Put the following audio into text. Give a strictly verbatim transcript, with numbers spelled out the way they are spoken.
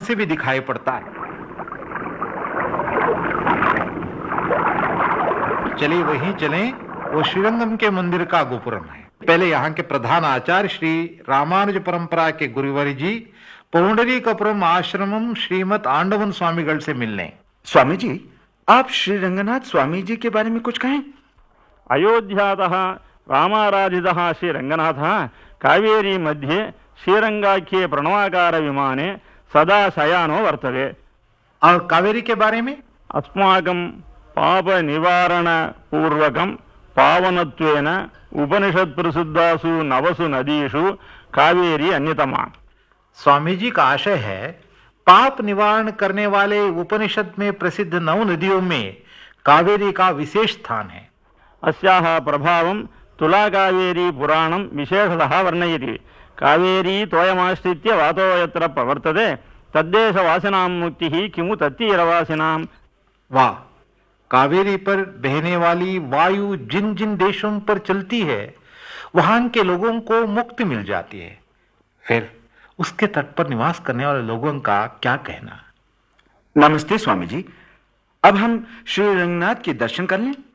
से भी दिखाई पड़ता है। चलिए वहीं चलें, वो श्रीरंगम के मंदिर का गोपुरम है। पहले यहाँ के प्रधान आचार्य श्री रामानुज परंपरा के गुरुवर जी पौंडरीकपुरम आश्रमम श्रीमद आंडवन स्वामीगढ़ से मिलने। स्वामी जी, आप श्री रंगनाथ स्वामी जी के बारे में कुछ कहें। अयोध्यातः रामाराधितः श्री रंगनाथः कावेरी मध्ये श्रीरंगाख्ये प्रणवाकार विमाने सदा शयानो वर्तते। और कावेरी के बारे में? अस्माकं पाप निवारण पूर्वकं पावनत्वेन उपनिषद प्रसिद्धासु नवसु नदीषु कावेरी अन्यतमा। स्वामी जी का आशय है पाप निवारण करने वाले उपनिषद में प्रसिद्ध नौ नदियों में कावेरी का विशेष स्थान है। अस्याः प्रभावं तुला कावेरी पुराणं विशेषतः वर्णयति। कावेरी तोयमाश्रित्य वातो यत्र प्रवर्तते तद्देशवासिनां मुक्तिः किमु तत्तीरवासिनां। वाह, कावेरी पर बहने वाली वायु जिन जिन देशों पर चलती है वहां के लोगों को मुक्ति मिल जाती है। फिर उसके तट पर निवास करने वाले लोगों का क्या कहना। नमस्ते स्वामी जी, अब हम श्री रंगनाथ के दर्शन कर लें।